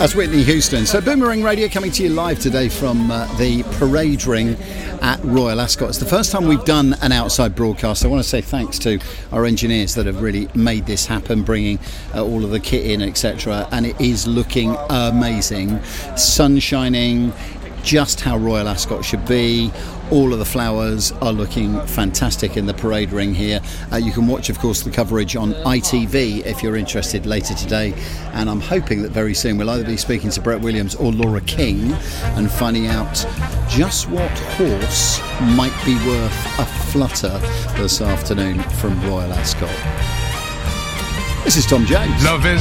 That's Whitney Houston. So Boomerang Radio coming to you live today from the parade ring at Royal Ascot. It's the first time we've done an outside broadcast. I want to say thanks to our engineers that have really made this happen, bringing all of the kit in, etc. And it is looking amazing. Sun shining, just how Royal Ascot should be. All of the flowers are looking fantastic in the parade ring here. You can watch, of course, the coverage on ITV if you're interested later today. And I'm hoping that very soon we'll either be speaking to Brett Williams or Laura King and finding out just what horse might be worth a flutter this afternoon from Royal Ascot. This is Tom Jones. Love is